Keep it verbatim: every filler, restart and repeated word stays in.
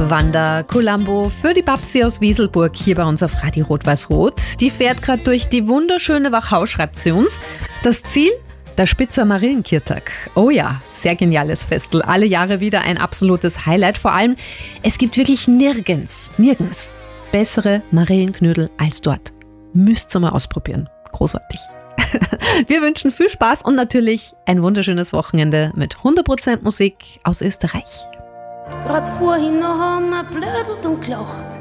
Wanda Colombo für die Babsi aus Wieselburg hier bei uns auf Radio Rot-Weiß-Rot. Die fährt gerade durch die wunderschöne Wachau, schreibt sie uns. Das Ziel? Der Spitzer Marillenkirtag. Oh ja, sehr geniales Festel. Alle Jahre wieder ein absolutes Highlight. Vor allem, es gibt wirklich nirgends, nirgends bessere Marillenknödel als dort. Müsst ihr mal ausprobieren. Großartig. Wir wünschen viel Spaß und natürlich ein wunderschönes Wochenende mit hundert Prozent Musik aus Österreich. Grad vorhin noch haben wir blödelt und gelacht.